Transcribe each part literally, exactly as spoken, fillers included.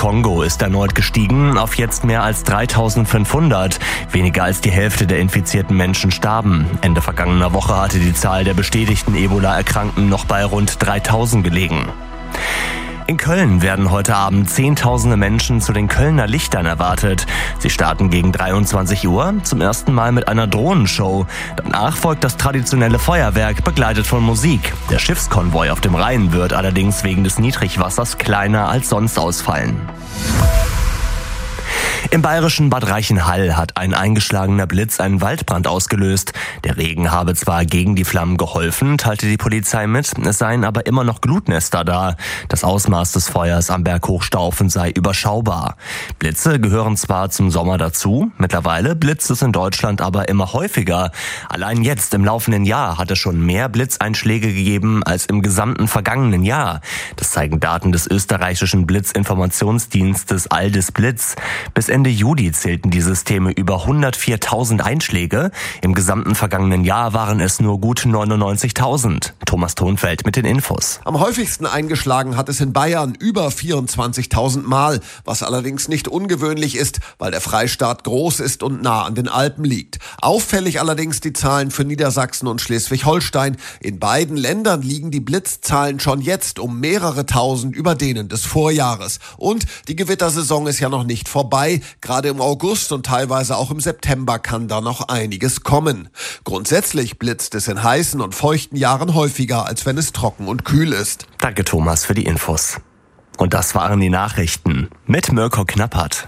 Kongo ist erneut gestiegen auf jetzt mehr als dreitausendfünfhundert. Weniger als die Hälfte der infizierten Menschen starben. Ende vergangener Woche hatte die Zahl der bestätigten Ebola-Erkrankten noch bei rund dreitausend gelegen. In Köln werden heute Abend Zehntausende Menschen zu den Kölner Lichtern erwartet. Sie starten gegen dreiundzwanzig Uhr, zum ersten Mal mit einer Drohnenshow. Danach folgt das traditionelle Feuerwerk, begleitet von Musik. Der Schiffskonvoi auf dem Rhein wird allerdings wegen des Niedrigwassers kleiner als sonst ausfallen. Im bayerischen Bad Reichenhall hat ein eingeschlagener Blitz einen Waldbrand ausgelöst. Der Regen habe zwar gegen die Flammen geholfen, teilte die Polizei mit, es seien aber immer noch Glutnester da. Das Ausmaß des Feuers am Berg Hochstaufen sei überschaubar. Blitze gehören zwar zum Sommer dazu, mittlerweile blitzt es in Deutschland aber immer häufiger. Allein jetzt im laufenden Jahr hat es schon mehr Blitzeinschläge gegeben als im gesamten vergangenen Jahr. Das zeigen Daten des österreichischen Blitzinformationsdienstes Aldis Blitz. Bis Ende Juli zählten die Systeme über hundertviertausend Einschläge. Im gesamten vergangenen Jahr waren es nur gut neunundneunzigtausend. Thomas Thonfeld mit den Infos. Am häufigsten eingeschlagen hat es in Bayern über vierundzwanzigtausend Mal, was allerdings nicht ungewöhnlich ist, weil der Freistaat groß ist und nah an den Alpen liegt. Auffällig allerdings die Zahlen für Niedersachsen und Schleswig-Holstein. In beiden Ländern liegen die Blitzzahlen schon jetzt um mehrere tausend über denen des Vorjahres. Und die Gewittersaison ist ja noch nicht vorbei. Gerade im August und teilweise auch im September kann da noch einiges kommen. Grundsätzlich blitzt es in heißen und feuchten Jahren häufiger, als wenn es trocken und kühl ist. Danke Thomas für die Infos. Und das waren die Nachrichten mit Mirko Knappert.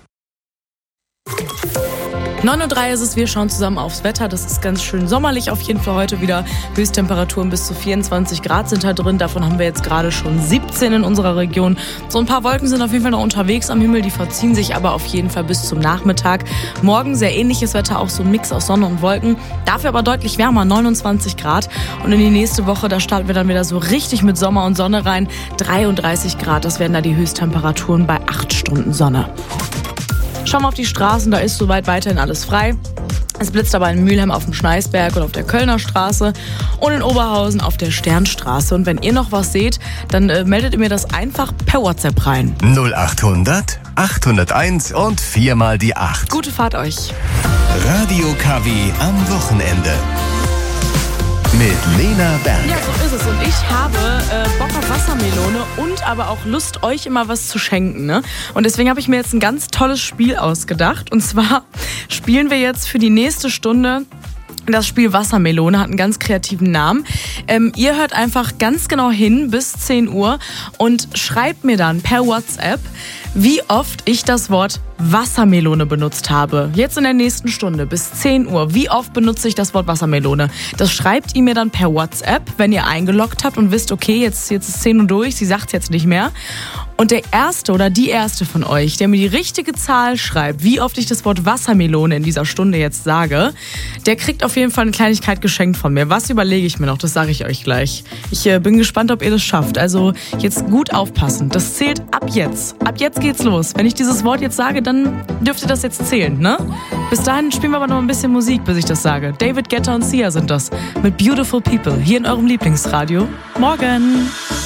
neun Uhr drei ist es, wir schauen zusammen aufs Wetter. Das ist ganz schön sommerlich auf jeden Fall heute wieder. Höchsttemperaturen bis zu vierundzwanzig Grad sind da drin. Davon haben wir jetzt gerade schon siebzehn in unserer Region. So ein paar Wolken sind auf jeden Fall noch unterwegs am Himmel. Die verziehen sich aber auf jeden Fall bis zum Nachmittag. Morgen sehr ähnliches Wetter, auch so ein Mix aus Sonne und Wolken. Dafür aber deutlich wärmer, neunundzwanzig Grad. Und in die nächste Woche, da starten wir dann wieder so richtig mit Sommer und Sonne rein. dreiunddreißig Grad, das werden da die Höchsttemperaturen bei acht Stunden Sonne. Schauen wir auf die Straßen, da ist soweit weiterhin alles frei. Es blitzt aber in Mülheim auf dem Schneisberg und auf der Kölner Straße und in Oberhausen auf der Sternstraße. Und wenn ihr noch was seht, dann äh, meldet ihr mir das einfach per WhatsApp rein. null achthundert achthunderteins und viermal die acht. Gute Fahrt euch. Radio K W am Wochenende. Mit Lena Berger. Ja, so ist es. Und ich habe äh, Bock auf Wassermelone und aber auch Lust, euch immer was zu schenken. Ne? Und deswegen habe ich mir jetzt ein ganz tolles Spiel ausgedacht. Und zwar spielen wir jetzt für die nächste Stunde das Spiel Wassermelone, hat einen ganz kreativen Namen. Ähm, ihr hört einfach ganz genau hin bis zehn Uhr und schreibt mir dann per WhatsApp, wie oft ich das Wort Wassermelone benutzt habe. Jetzt in der nächsten Stunde bis zehn Uhr. Wie oft benutze ich das Wort Wassermelone? Das schreibt ihr mir dann per WhatsApp, wenn ihr eingeloggt habt und wisst, okay, jetzt, jetzt ist zehn Uhr durch, sie sagt es jetzt nicht mehr. Und der Erste oder die Erste von euch, der mir die richtige Zahl schreibt, wie oft ich das Wort Wassermelone in dieser Stunde jetzt sage, der kriegt auf jeden Fall eine Kleinigkeit geschenkt von mir. Was überlege ich mir noch? Das sage ich euch gleich. Ich äh, bin gespannt, ob ihr das schafft. Also jetzt gut aufpassen. Das zählt ab jetzt. Ab jetzt geht's los. Wenn ich dieses Wort jetzt sage, dann dürft ihr das jetzt zählen, ne? Bis dahin spielen wir aber noch ein bisschen Musik, bis ich das sage. David Guetta und Sia sind das mit Beautiful People hier in eurem Lieblingsradio. Morgen!